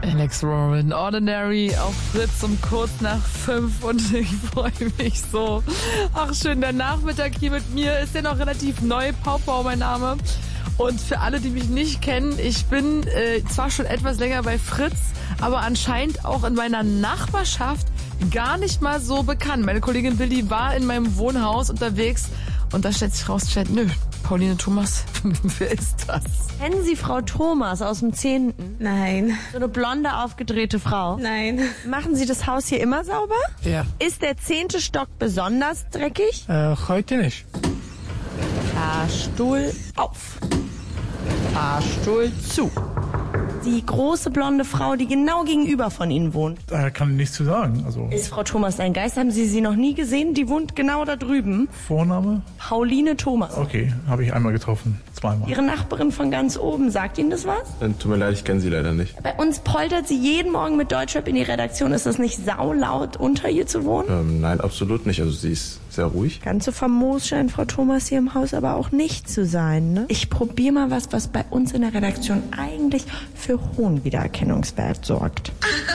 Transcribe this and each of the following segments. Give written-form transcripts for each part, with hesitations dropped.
Alex Warren, Ordinary auf Fritz um kurz nach 5 und ich freue mich so. Ach schön, der Nachmittag hier mit mir ist ja noch relativ neu. Pau mein Name. Und für alle, die mich nicht kennen, ich bin zwar schon etwas länger bei Fritz, aber anscheinend auch in meiner Nachbarschaft gar nicht mal so bekannt. Meine Kollegin Billy war in meinem Wohnhaus unterwegs und da stellt sich raus, nö, Pauline Thomas, wer ist das? Kennen Sie Frau Thomas aus dem 10.? Nein. So eine blonde, aufgedrehte Frau. Nein. Machen Sie das Haus hier immer sauber? Ja. Ist der 10. Stock besonders dreckig? Heute nicht. Fahrstuhl auf. Fahrstuhl zu. Die große blonde Frau, die genau gegenüber von Ihnen wohnt. Da kann ich nichts zu sagen. Also Ist Frau Thomas ein Geist? Haben Sie sie noch nie gesehen? Die wohnt genau da drüben. Vorname? Pauline Thomas. Okay, habe ich einmal getroffen. Zweimal. Ihre Nachbarin von ganz oben. Sagt Ihnen das was? Tut mir leid, ich kenne sie leider nicht. Bei uns poltert sie jeden Morgen mit Deutschrap in die Redaktion. Ist das nicht saulaut, unter ihr zu wohnen? Nein, absolut nicht. Also sie ist sehr ruhig. Ganz so famos scheint Frau Thomas hier im Haus aber auch nicht zu sein, ne? Ich probiere mal was bei uns in der Redaktion eigentlich für hohen Wiedererkennungswert sorgt.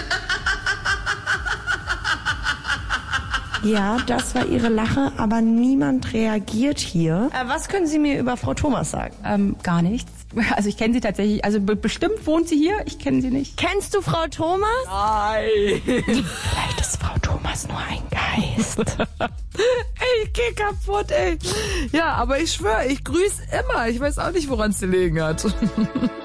Ja, das war Ihre Lache, aber niemand reagiert hier. Was können Sie mir über Frau Thomas sagen? Gar nichts. Also ich kenne sie tatsächlich. Also bestimmt wohnt sie hier. Ich kenne sie nicht. Kennst du Frau Thomas? Nein. Vielleicht ist Frau Thomas nur ein Geist. Ey, ich geh kaputt, ey. Ja, aber ich schwöre, ich grüße immer. Ich weiß auch nicht, woran es gelegen hat.